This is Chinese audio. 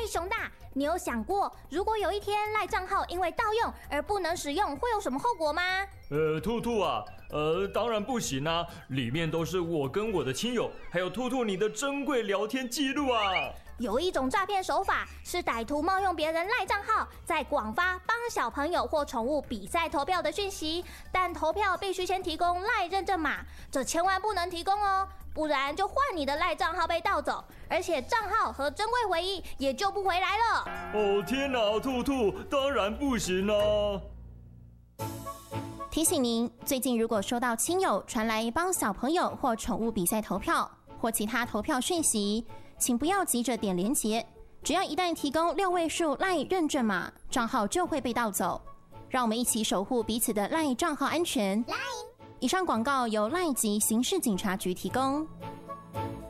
熊大，你有想过，如果有一天赖账号因为盗用而不能使用，会有什么后果吗？ 兔兔啊，当然不行啊，里面都是我跟我的亲友，还有兔兔你的珍贵聊天记录啊。 有一种诈骗手法是歹徒冒用别人赖账号，在广发帮小朋友或宠物比赛投票的讯息，但投票必须先提供赖认证码，这千万不能提供哦，不然就换你的赖账号被盗走，而且账号和珍贵回忆也救不回来了。 哦天哪，兔兔，当然不行啊！ 提醒您，最近如果收到亲友传来帮小朋友或宠物比赛投票或其他投票讯息，请不要急着点连结，只要一旦提供6位数赖认证码，账号就会被盗走。让我们一起守护彼此的赖账号安全。以上广告由赖及刑事警察局提供。